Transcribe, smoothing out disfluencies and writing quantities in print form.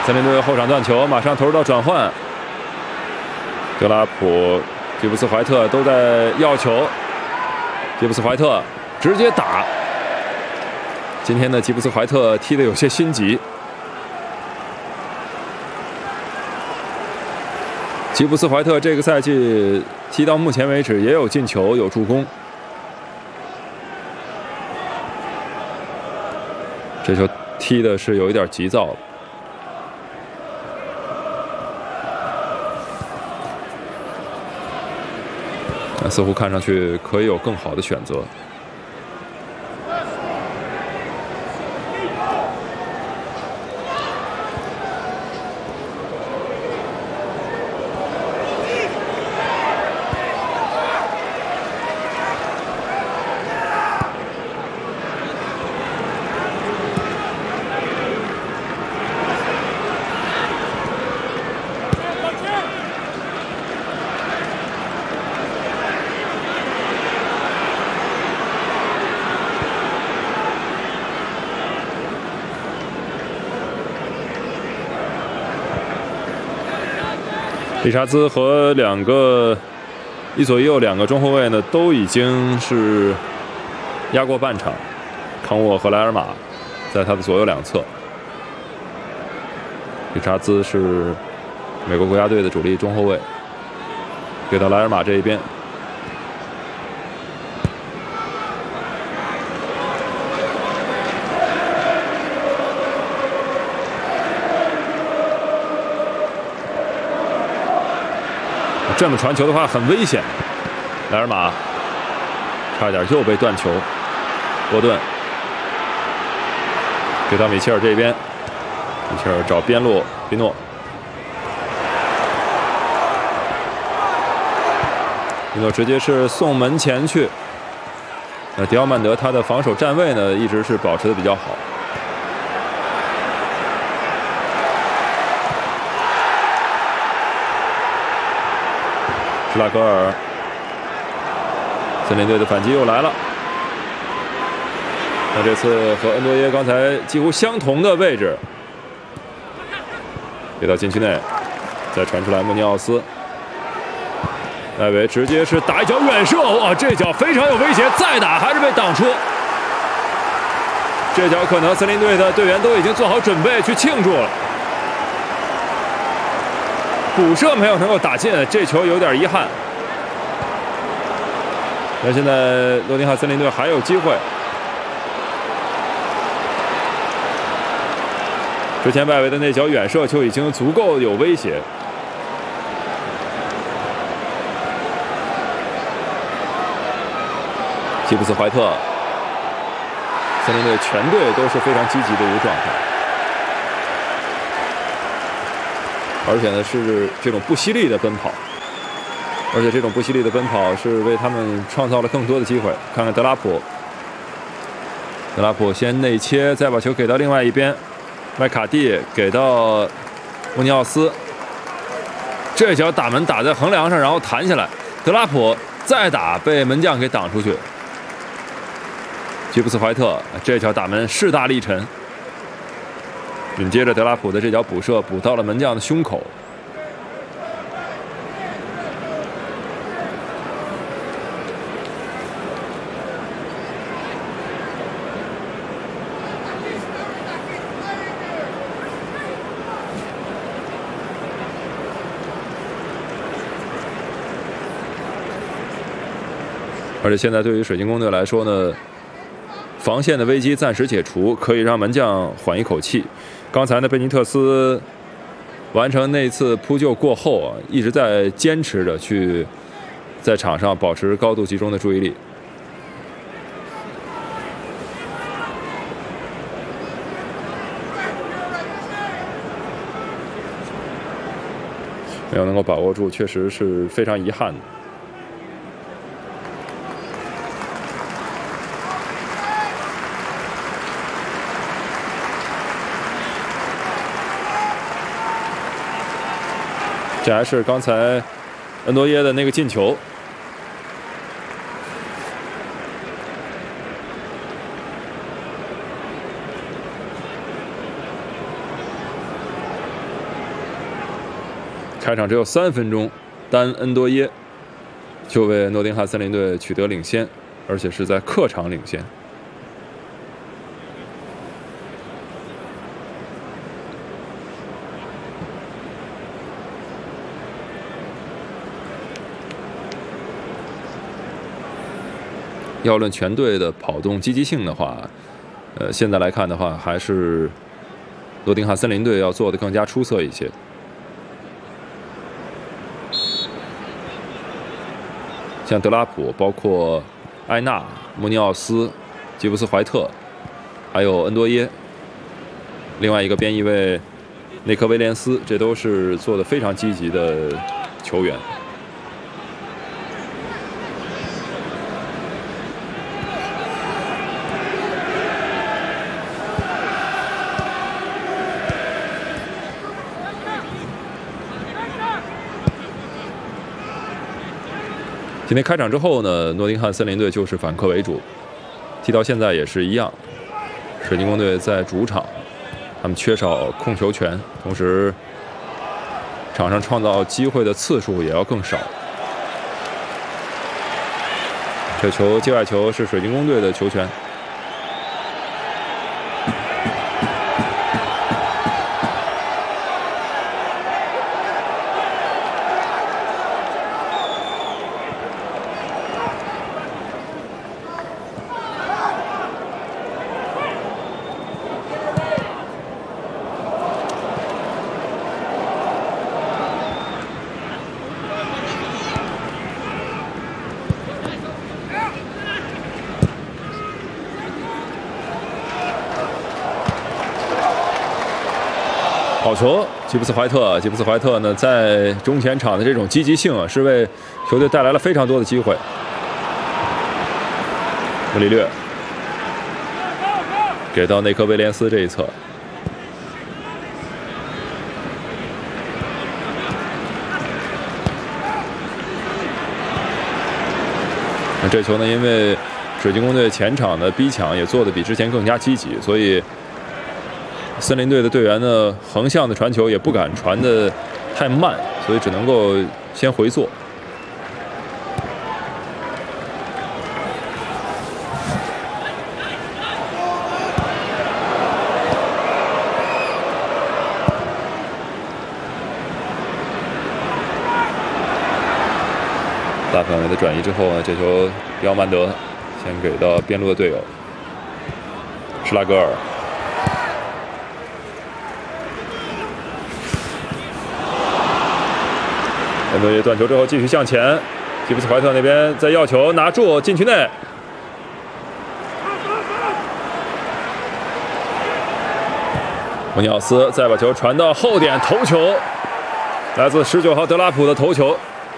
森林队后场断球，马上投入到转换。德拉普、吉布斯怀特都在要球，吉布斯怀特直接打。今天的吉布斯怀特踢得有些心急。吉布斯怀特这个赛季踢到目前为止也有进球，有助攻。这球踢的是有一点急躁了。似乎看上去可以有更好的选择。理查兹和一左一右两个中后卫呢，都已经是压过半场。康沃和莱尔马在他的左右两侧。理查兹是美国国家队的主力中后卫，给到莱尔马这一边。这么传球的话很危险，莱尔马差点又被断球。波顿给到米切尔这边，米切尔找边路比诺，比诺直接是送门前去。迪奥曼德他的防守站位呢一直是保持的比较好。施拉格尔，森林队的反击又来了。那这次和恩多耶刚才几乎相同的位置，给到禁区内，再传出来穆尼奥斯，外围直接是打一脚远射，哇，这脚非常有威胁，再打还是被挡出。这脚可能森林队的队员都已经做好准备去庆祝了。补射没有能够打进，这球有点遗憾。那现在诺丁汉森林队还有机会。之前外围的那脚远射就已经足够有威胁。吉布斯怀特，森林队全队都是非常积极的一个状态。而且呢是这种不犀利的奔跑，而且这种不犀利的奔跑是为他们创造了更多的机会。看看德拉普，德拉普先内切，再把球给到另外一边，麦卡蒂给到穆尼奥斯，这脚打门打在横梁上，然后弹下来，德拉普再打被门将给挡出去。吉布斯怀特这脚打门势大力沉。紧接着德拉普的这脚补射补到了门将的胸口。而且现在对于水晶宫队来说呢，防线的危机暂时解除，可以让门将缓一口气。刚才呢，贝尼特斯完成那次扑救过后啊，一直在坚持着去在场上保持高度集中的注意力。没有能够把握住，确实是非常遗憾的。这还是刚才恩多耶的那个进球。 开场只有3分钟，丹恩多耶就为诺丁汉森林队取得领先，而且是在客场领先。要论全队的跑动积极性的话，现在来看的话，还是诺丁汉森林队要做得更加出色一些。像德拉普，包括埃纳、穆尼奥斯、吉布斯怀特，还有恩多耶，另外一个边翼位内科威廉斯，这都是做得非常积极的球员。今天开场之后呢，诺丁汉森林队就是反客为主，踢到现在也是一样。水晶宫队在主场，他们缺少控球权，同时场上创造机会的次数也要更少。这球界外球是水晶宫队的球权。好球，吉布斯怀特。吉布斯怀特呢，在中前场的这种积极性啊，是为球队带来了非常多的机会。穆里略给到内科威廉斯这一侧，那这球呢，因为水晶宫队前场的逼抢也做得比之前更加积极，所以森林队的队员呢，横向的传球也不敢传得太慢，所以只能够先回做。大范围的转移之后呢，这球比奥曼德先给到边路的队友施拉格尔。恩多耶断球之后继续向前，吉布斯怀特那边在要球，拿住禁区内。穆尼奥斯再把球传到后点，头球，来自19号德拉普的头球。